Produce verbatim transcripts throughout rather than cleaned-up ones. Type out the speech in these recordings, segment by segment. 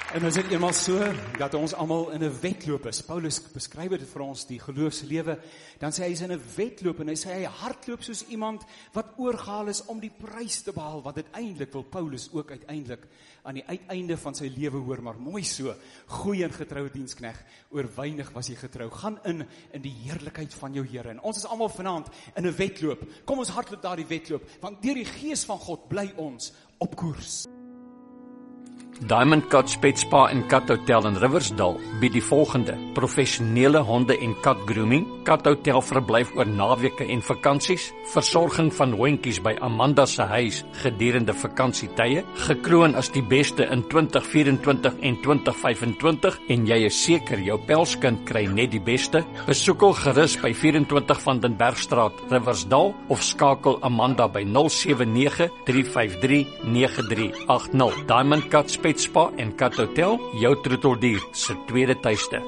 En is dit eenmaal so, dat ons allemaal in 'n wedloop is. Paulus beskryf dit vir ons, die geloofslewe, dan sê hy is in 'n wedloop, en hy sê hy hardloop soos iemand wat oorgehaal is om die prys te behaal, wat uiteindelik wil Paulus ook uiteindelik aan die uiteinde van sy lewe hoor, maar mooi so, goeie en getroue diensknegt, oor weinig was jy getrou, gaan in, in die heerlikheid van jou Here, en ons is allemaal vanaand in 'n wedloop, kom ons hardloop daar die wedloop, want deur die Gees van God bly ons op koers. Diamond Cut Pet Spa en Cat Hotel in Riversdale bied die volgende: professionele honde en kat grooming, Cat Hotel verblyf oor naweke en vakansies, versorging van hondjies by Amanda se huis gedurende vakansietye, gekroon as die beste in twintig vyf-en-twintig en twintig vyf-en-twintig en jy is seker jou pelskind kry net die beste. Besoek hul gerus by vyf en twintig van den Bergstraat, Riversdale, of skakel Amanda by nul sewe nege, drie vyf drie, nege drie agt nul. Diamond Cut Pet Spa en Cat Hotel, jou troeteldier se tweede tuiste.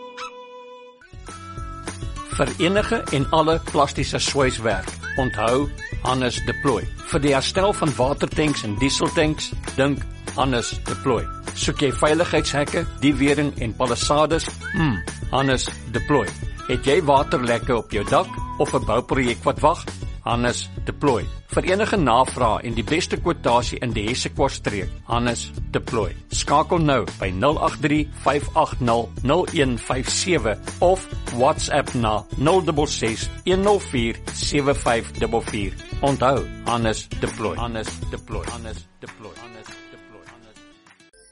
Vir enige en alle plastiese swyswerk, onthou Hannes Deploy. Vir die herstel van watertanks en dieseltanks, dink Hannes Deploy. Soek jy veiligheidshekke, diewering en palissades? Hmm, Hannes Deploy. Het jy waterlekke op jou dak of 'n bouprojek wat wag? Hannes Deploy. Vir enige navraag en die beste kwotasie in die Hessequartstreek, Hannes Deploy. Skakel nou by nul agt drie, vyf agt nul, nul een vyf sewe of WhatsApp na nul ses ses, een nul vier, sewe vyf vier vier. Onthou, Hannes Deploy. Hannes Deploy. Hannes Deploy.